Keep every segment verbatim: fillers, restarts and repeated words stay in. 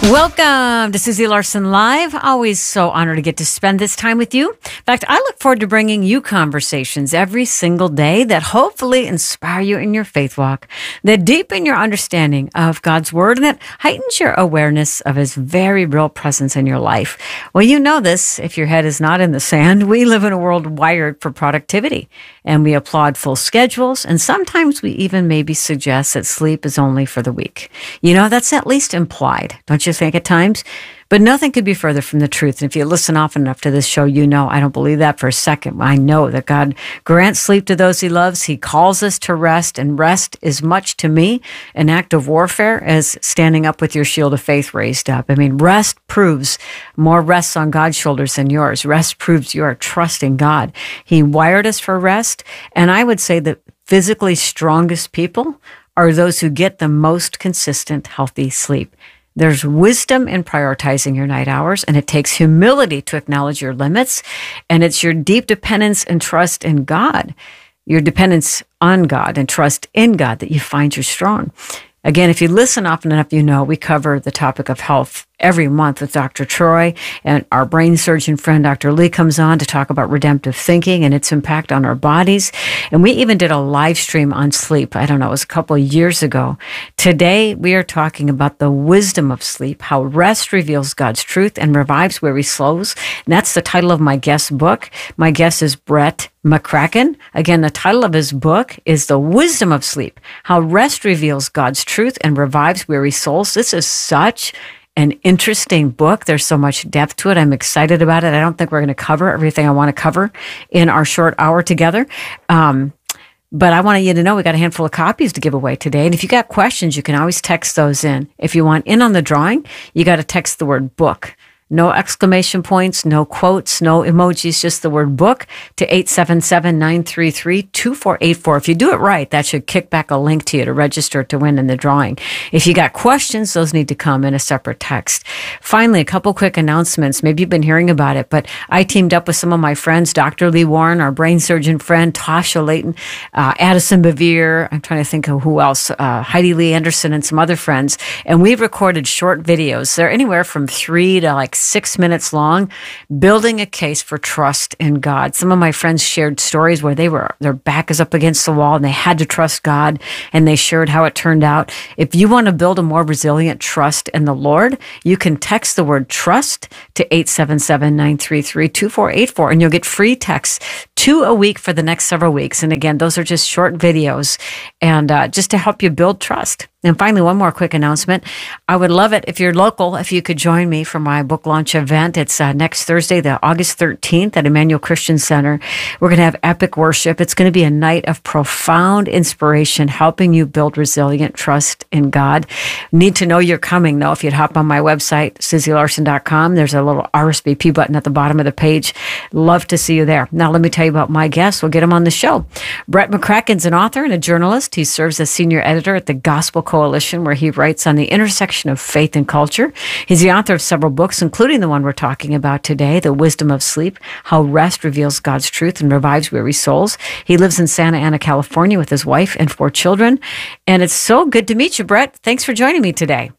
Welcome to Susie Larson Live. Always so honored to get to spend this time with you. In fact, I look forward to bringing you conversations every single day that hopefully inspire you in your faith walk, that deepen your understanding of God's Word, and that heightens your awareness of His very real presence in your life. Well, you know this, if your head is not in the sand. We live in a world wired for productivity, and we applaud full schedules, and sometimes we even maybe suggest that sleep is only for the weak. You know, that's at least implied, don't you think at times? But nothing could be further from the truth. And if you listen often enough to this show, you know I don't believe that for a second. I know that God grants sleep to those He loves. He calls us to rest, and rest is much to me an act of warfare as standing up with your shield of faith raised up. I mean, rest proves more rests on God's shoulders than yours. Rest proves you are trusting God. He wired us for rest, and I would say that physically strongest people are those who get the most consistent, healthy sleep. There's wisdom in prioritizing your night hours, and it takes humility to acknowledge your limits, and it's your deep dependence and trust in God, your dependence on God and trust in God that you find you're strong. Again, if you listen often enough, you know we cover the topic of health every month with Doctor Troy, and our brain surgeon friend, Doctor Lee, comes on to talk about redemptive thinking and its impact on our bodies. And we even did a live stream on sleep. I don't know, it was a couple of years ago. Today, we are talking about the wisdom of sleep, how rest reveals God's truth and revives weary souls. And that's the title of my guest book. My guest is Brett McCracken. Again, the title of his book is The Wisdom of Sleep, How Rest Reveals God's Truth and Revives Weary Souls. This is such an interesting book. There's so much depth to it. I'm excited about it. I don't think we're going to cover everything I want to cover in our short hour together. Um, but I wanted you to know we got a handful of copies to give away today. And if you got questions, you can always text those in. If you want in on the drawing, you got to text the word book. No exclamation points, no quotes, no emojis, just the word book to eight seven seven, nine three three, two four eight four. If you do it right, that should kick back a link to you to register to win in the drawing. If you got questions, those need to come in a separate text. Finally, a couple quick announcements. Maybe you've been hearing about it, but I teamed up with some of my friends, Doctor Lee Warren, our brain surgeon friend, Tasha Layton, uh, Addison Bevere, I'm trying to think of who else, uh, Heidi Lee Anderson, and some other friends, and we recorded short videos. They're anywhere from three to like six minutes long, building a case for trust in God. Some of my friends shared stories where they were, their back is up against the wall and they had to trust God, and they shared how it turned out. If you want to build a more resilient trust in the Lord, you can text the word trust to eight seven seven, nine three three, two four eight four, and you'll get free texts, two a week for the next several weeks. And again, those are just short videos and uh, just to help you build trust. And finally, one more quick announcement. I would love it if you're local, if you could join me for my book launch event. It's uh, next Thursday, the August thirteenth at Emmanuel Christian Center. We're going to have epic worship. It's going to be a night of profound inspiration, helping you build resilient trust in God. Need to know you're coming, though. If you'd hop on my website, susie larson dot com, there's a little R S V P button at the bottom of the page. Love to see you there. Now, let me tell you about my guest. We'll get him on the show. Brett McCracken's an author and a journalist. He serves as senior editor at the Gospel Coalition, where he writes on the intersection of faith and culture. He's the author of several books, including the one we're talking about today, The Wisdom of Sleep, How Rest Reveals God's Truth and Revives Weary Souls. He lives in Santa Ana, California with his wife and four children. And it's so good to meet you, Brett. Thanks for joining me today.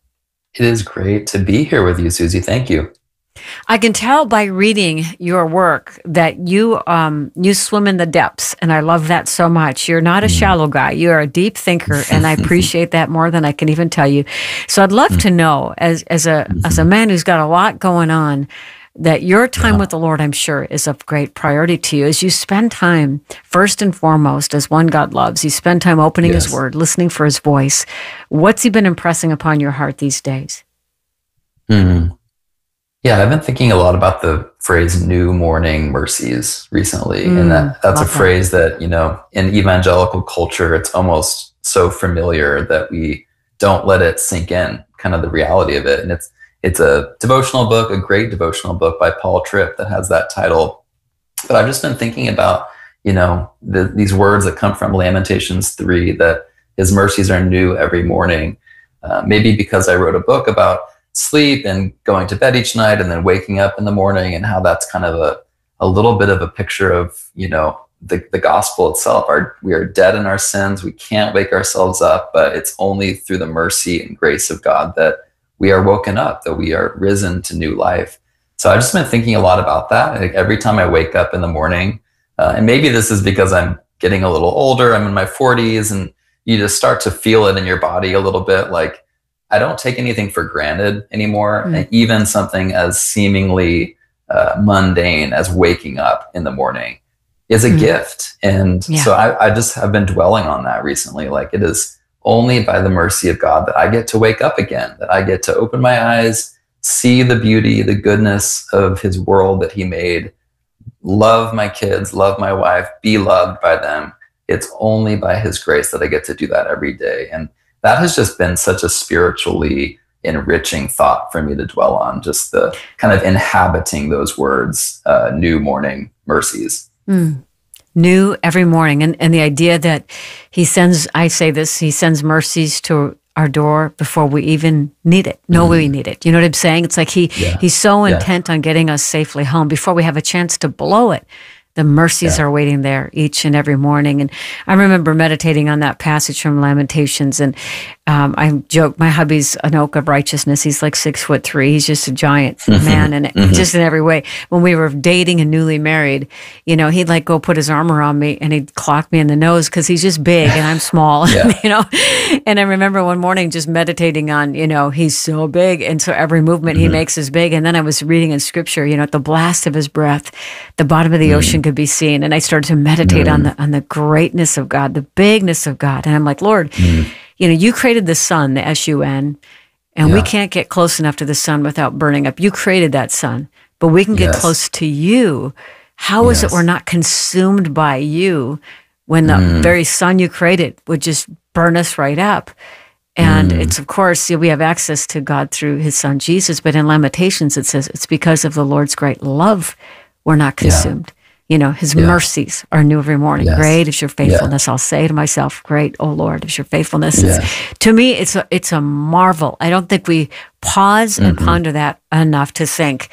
It is great to be here with you, Susie. Thank you. I can tell by reading your work that you um, you swim in the depths, and I love that so much. You're not a shallow guy. You're a deep thinker, and I appreciate that more than I can even tell you. So I'd love to know, as as a as a man who's got a lot going on, that your time yeah. with the Lord, I'm sure, is of great priority to you as you spend time, first and foremost, as one God loves. You spend time opening yes. His Word, listening for His voice. What's He been impressing upon your heart these days? Mm-hmm. Yeah, I've been thinking a lot about the phrase "new morning mercies" recently, mm, and that that's a phrase that. that, you know, in evangelical culture, it's almost so familiar that we don't let it sink in, kind of the reality of it. And it's it's a devotional book, a great devotional book by Paul Tripp that has that title. But I've just been thinking about, you know, the, these words that come from Lamentations three, that His mercies are new every morning. Uh, maybe because I wrote a book about sleep and going to bed each night and then waking up in the morning, and how that's kind of a, a little bit of a picture of, you know, the, the gospel itself. Our, we are dead in our sins. We can't wake ourselves up, but it's only through the mercy and grace of God that we are woken up, that we are risen to new life. So I've just been thinking a lot about that. Like every time I wake up in the morning, uh, and maybe this is because I'm getting a little older, I'm in my forties, and you just start to feel it in your body a little bit. Like I don't take anything for granted anymore. Mm. And even something as seemingly uh, mundane as waking up in the morning is a mm. gift. And yeah. so I, I just have been dwelling on that recently. Like it is only by the mercy of God that I get to wake up again, that I get to open my eyes, see the beauty, the goodness of his world that he made, love my kids, love my wife, be loved by them. It's only by his grace that I get to do that every day. And that has just been such a spiritually enriching thought for me to dwell on, just the kind of inhabiting those words, uh, new morning mercies. Mm. New every morning. And, and the idea that he sends, I say this, he sends mercies to our door before we even need it, know mm-hmm. we need it. You know what I'm saying? It's like he yeah. he's so intent yeah. on getting us safely home before we have a chance to blow it. The mercies yeah. are waiting there each and every morning. And I remember meditating on that passage from Lamentations. And um, I joke, my hubby's an oak of righteousness. He's like six foot three. He's just a giant man, and mm-hmm. just in every way. When we were dating and newly married, you know, he'd like go put his arm around me and he'd clock me in the nose because he's just big and I'm small, yeah. you know. And I remember one morning just meditating on, you know, he's so big. And so every movement mm-hmm. he makes is big. And then I was reading in scripture, you know, at the blast of his breath, the bottom of the mm-hmm. ocean could be seen. And I started to meditate mm. on the on the greatness of God, the bigness of God. And I'm like, Lord, mm. you know, you created the sun, the S U N, and yeah. we can't get close enough to the sun without burning up. You created that sun, but we can get yes. close to you. How yes. is it we're not consumed by you when the mm. very sun you created would just burn us right up? And mm. it's, of course, we have access to God through his son, Jesus. But in Lamentations, it says it's because of the Lord's great love we're not consumed. Yeah. You know, his yeah. mercies are new every morning. Yes. Great is your faithfulness. Yeah. I'll say to myself, great, oh Lord, is your faithfulness. Yeah. To me, it's a, it's a marvel. I don't think we pause mm-hmm. and ponder that enough to think,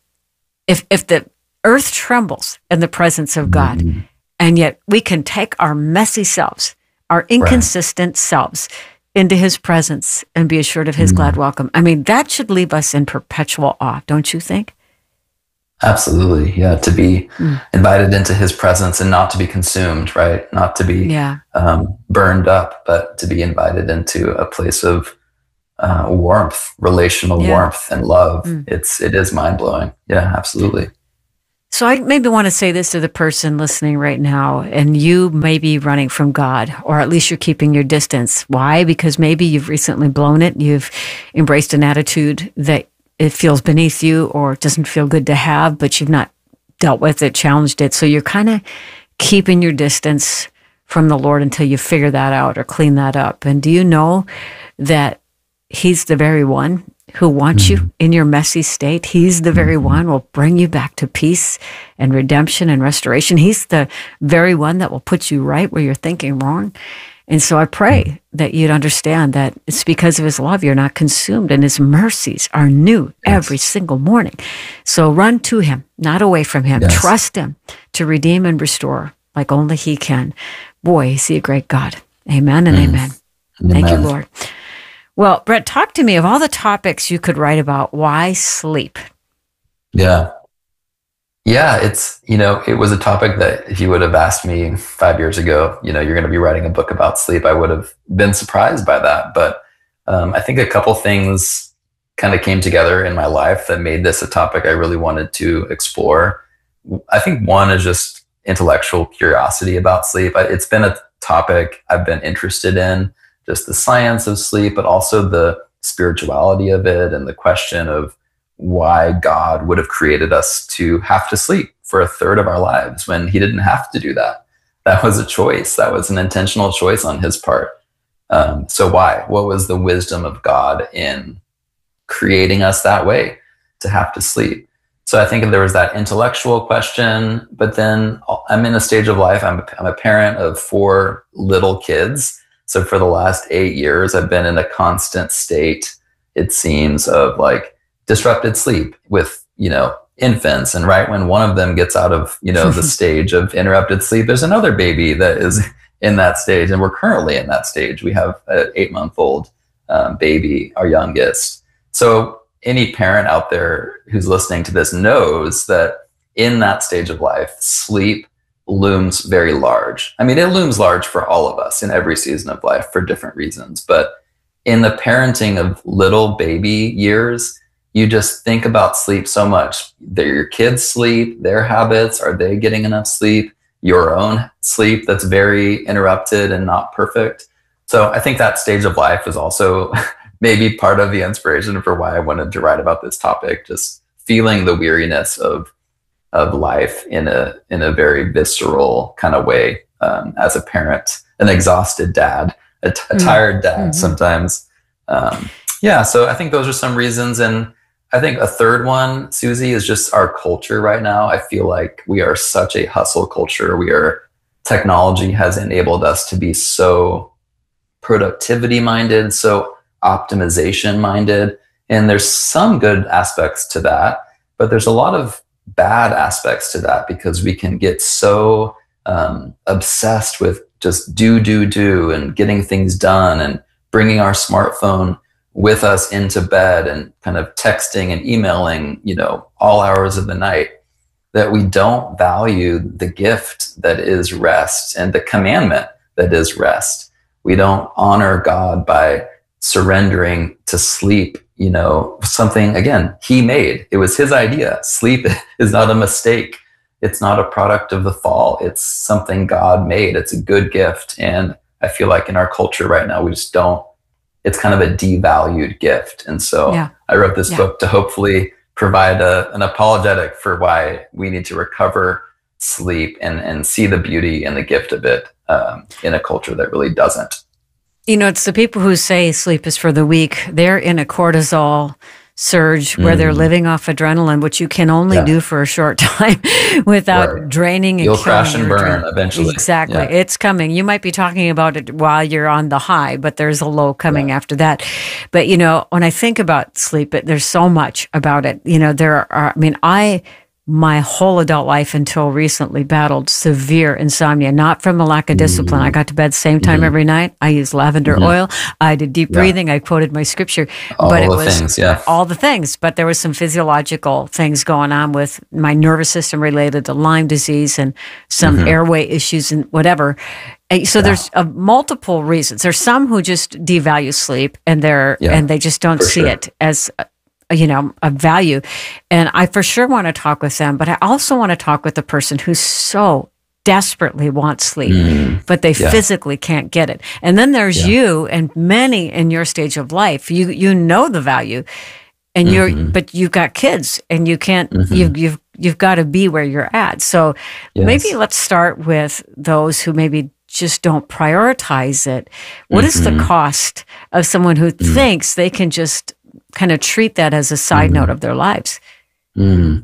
if if the earth trembles in the presence of God, mm-hmm. and yet we can take our messy selves, our inconsistent right. selves, into his presence and be assured of his mm-hmm. glad welcome. I mean, that should leave us in perpetual awe, don't you think? Absolutely. Yeah. To be mm. invited into his presence and not to be consumed, right? Not to be yeah. um, burned up, but to be invited into a place of uh, warmth, relational yeah. warmth and love. Mm. It's, it is mind blowing. Yeah, absolutely. So I maybe want to say this to the person listening right now, and you may be running from God, or at least you're keeping your distance. Why? Because maybe you've recently blown it. You've embraced an attitude that it feels beneath you or it doesn't feel good to have, but you've not dealt with it, challenged it. So you're kind of keeping your distance from the Lord until you figure that out or clean that up. And do you know that he's the very one who wants mm-hmm. you in your messy state? He's the very mm-hmm. one who will bring you back to peace and redemption and restoration. He's the very one that will put you right where you're thinking wrong. And so I pray that you'd understand that it's because of his love you're not consumed, and his mercies are new yes. every single morning. So run to him, not away from him. Yes. Trust him to redeem and restore like only he can. Boy, is he a great God. Amen and mm. amen. amen. Thank you, Lord. Well, Brett, talk to me of all the topics you could write about. Why sleep? Yeah. Yeah, it's, you know, it was a topic that if you would have asked me five years ago, you know, you're going to be writing a book about sleep, I would have been surprised by that. But um, I think a couple things kind of came together in my life that made this a topic I really wanted to explore. I think one is just intellectual curiosity about sleep. It's been a topic I've been interested in, just the science of sleep, but also the spirituality of it and the question of why God would have created us to have to sleep for a third of our lives when he didn't have to do that. That was a choice. That was an intentional choice on his part. Um, so why? What was the wisdom of God in creating us that way to have to sleep? So I think there was that intellectual question, but then I'm in a stage of life, I'm a, I'm a parent of four little kids. So for the last eight years, I've been in a constant state, it seems, of like disrupted sleep with, you know, infants. And right when one of them gets out of, you know, the stage of interrupted sleep, there's another baby that is in that stage. And we're currently in that stage. We have an eight month old um, baby, our youngest. So any parent out there who's listening to this knows that in that stage of life, sleep looms very large. I mean, it looms large for all of us in every season of life for different reasons. But in the parenting of little baby years, you just think about sleep so much. That your kids' sleep, their habits, are they getting enough sleep? Your own sleep that's very interrupted and not perfect. So I think that stage of life is also maybe part of the inspiration for why I wanted to write about this topic, just feeling the weariness of of life in a in a very visceral kind of way, um, as a parent, an exhausted dad, a, t- a tired dad mm-hmm. sometimes. Um, yeah, so I think those are some reasons. And I think a third one, Susie, is just our culture right now. I feel like we are such a hustle culture. We are, technology has enabled us to be so productivity minded, so optimization minded. And there's some good aspects to that, but there's a lot of bad aspects to that because we can get so um, obsessed with just do, do, do and getting things done and bringing our smartphone with us into bed and kind of texting and emailing, you know, all hours of the night, that we don't value the gift that is rest and the commandment that is rest. We don't honor God by surrendering to sleep, you know, something, again, he made. It was his idea. Sleep is not a mistake. It's not a product of the fall. It's something God made. It's a good gift. And I feel like in our culture right now, we just don't, it's kind of a devalued gift. And so yeah. I wrote this yeah. book to hopefully provide a, an apologetic for why we need to recover sleep and, and see the beauty and the gift of it um, in a culture that really doesn't. You know, it's the people who say sleep is for the weak. They're in a cortisol surge where mm. they're living off adrenaline, which you can only yeah. do for a short time without right. draining and You'll killing crash and burn adrenaline. Eventually. Exactly. Yeah. It's coming. You might be talking about it while you're on the high, but there's a low coming yeah. after that. But, you know, when I think about sleep, it, there's so much about it. You know, there are, I mean, I... my whole adult life until recently battled severe insomnia, not from a lack of discipline. Mm-hmm. I got to bed same time mm-hmm. every night. I used lavender mm-hmm. oil. I did deep yeah. breathing. I quoted my scripture. All but the it was things, yeah. all the things. But there was some physiological things going on with my nervous system related to Lyme disease and some mm-hmm. airway issues and whatever. And so yeah. there's uh, multiple reasons. There's some who just devalue sleep and they're yeah, and they just don't see sure. it as you know, a value. And I for sure want to talk with them, but I also want to talk with the person who so desperately wants sleep, mm, but they yeah. physically can't get it. And then there's yeah. you and many in your stage of life. You you know the value, and you're mm-hmm. but you've got kids, and you can't. Mm-hmm. You you've you've got to be where you're at. So yes. maybe let's start with those who maybe just don't prioritize it. What mm-hmm. is the cost of someone who mm. thinks they can just kind of treat that as a side mm-hmm. note of their lives? Mm.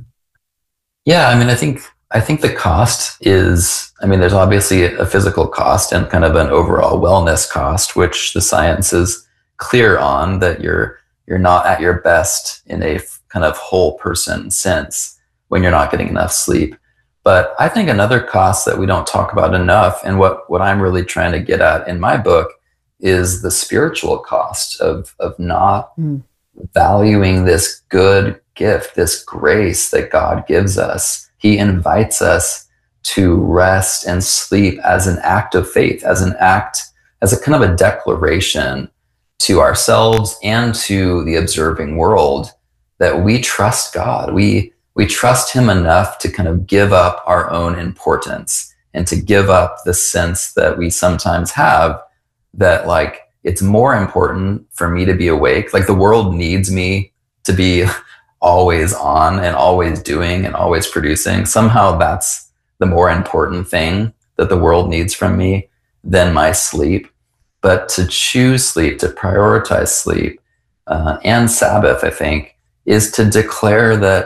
Yeah, I mean, I think I think the cost is, I mean, there's obviously a physical cost and kind of an overall wellness cost, which the science is clear on, that you're you're not at your best in a kind of whole person sense when you're not getting enough sleep. But I think another cost that we don't talk about enough, and what what I'm really trying to get at in my book, is the spiritual cost of of not mm. valuing this good gift, this grace that God gives us. He invites us to rest and sleep as an act of faith, as an act, as a kind of a declaration to ourselves and to the observing world that we trust God. We we trust him enough to kind of give up our own importance and to give up the sense that we sometimes have that, like, it's more important for me to be awake. Like, the world needs me to be always on and always doing and always producing. Somehow that's the more important thing that the world needs from me than my sleep. But to choose sleep, to prioritize sleep uh, and Sabbath, I think, is to declare that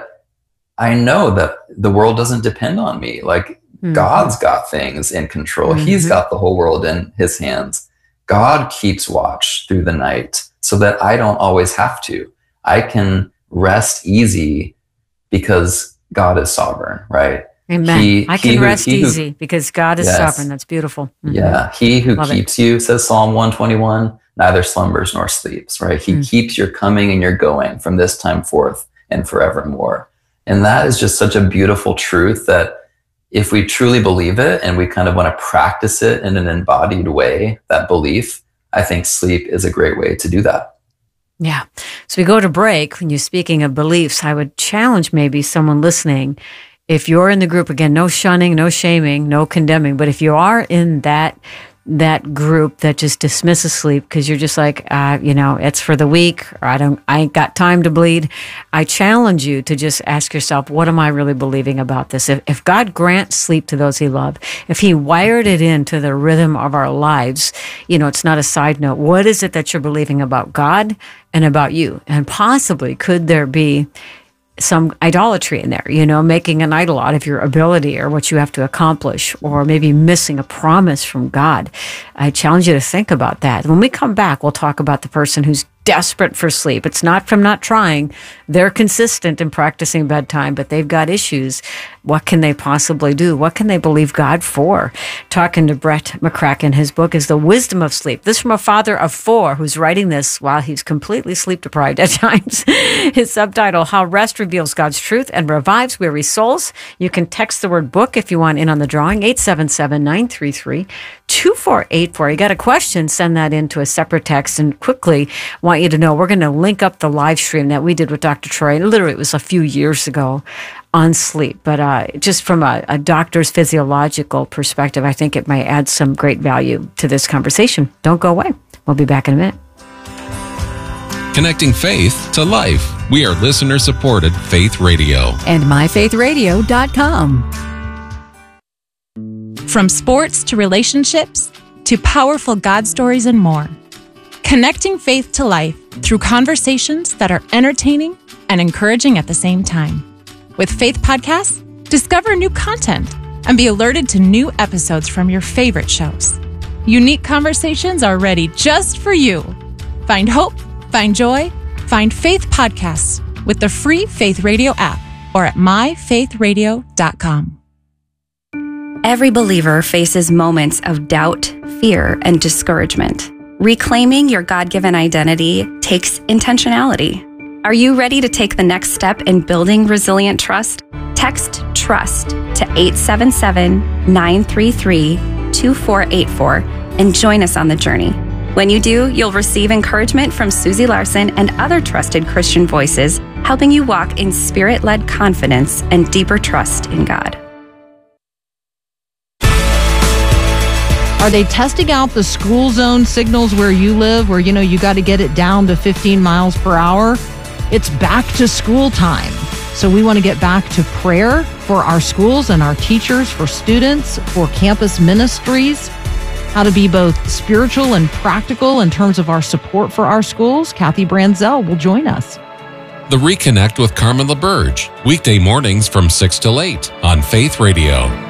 I know that the world doesn't depend on me. Like, mm-hmm. God's got things in control. Mm-hmm. He's got the whole world in his hands. God keeps watch through the night so that I don't always have to. I can rest easy because God is sovereign, right? Amen. He, I can he rest who, easy who, because God is yes. sovereign. That's beautiful. Mm-hmm. Yeah. He who Love keeps it. you, says Psalm one twenty-one, neither slumbers nor sleeps, right? He Mm. keeps your coming and your going from this time forth and forevermore. And that is just such a beautiful truth that if we truly believe it and we kind of want to practice it in an embodied way, that belief, I think sleep is a great way to do that. Yeah. So we go to break. When you're speaking of beliefs, I would challenge maybe someone listening, if you're in the group, again, no shunning, no shaming, no condemning, but if you are in that that group that just dismisses sleep because you're just like, uh, you know, it's for the weak, or I don't, I ain't got time to bleed. I challenge you to just ask yourself, what am I really believing about this? If, if God grants sleep to those he loves, if he wired it into the rhythm of our lives, you know, it's not a side note. What is it that you're believing about God and about you? And possibly could there be some idolatry in there, you know, making an idol out of your ability or what you have to accomplish, or maybe missing a promise from God. I challenge you to think about that. When we come back, we'll talk about the person who's desperate for sleep. It's not from not trying. They're consistent in practicing bedtime, but they've got issues. What can they possibly do? What can they believe God for? Talking to Brett McCracken, his book is The Wisdom of Sleep. This is from a father of four who's writing this while he's completely sleep deprived at times. His subtitle, How Rest Reveals God's Truth and Revives Weary Souls. You can text the word book if you want in on the drawing, eight seven seven, nine three three, two four eight four. You got a question, send that into a separate text. And quickly, want you to know, we're going to link up the live stream that we did with Doctor Troy. Literally, it was a few years ago on sleep. But uh, just from a, a doctor's physiological perspective, I think it might add some great value to this conversation. Don't go away. We'll be back in a minute. Connecting faith to life. We are listener-supported Faith Radio. And my faith radio dot com. From sports to relationships to powerful God stories and more. Connecting faith to life through conversations that are entertaining and encouraging at the same time. With Faith Podcasts, discover new content and be alerted to new episodes from your favorite shows. Unique conversations are ready just for you. Find hope, find joy, find Faith Podcasts with the free Faith Radio app or at my faith radio dot com. Every believer faces moments of doubt, fear, and discouragement. Reclaiming your God-given identity takes intentionality. Are you ready to take the next step in building resilient trust? Text TRUST to eight seven seven, nine three three, two four eight four and join us on the journey. When you do, you'll receive encouragement from Susie Larson and other trusted Christian voices, helping you walk in spirit-led confidence and deeper trust in God. Are they testing out the school zone signals where you live, where, you know, you got to get it down to fifteen miles per hour? It's back to school time. So we want to get back to prayer for our schools and our teachers, for students, for campus ministries, how to be both spiritual and practical in terms of our support for our schools. Kathy Branzell will join us. The Reconnect with Carmen LaBerge, weekday mornings from six till eight on Faith Radio.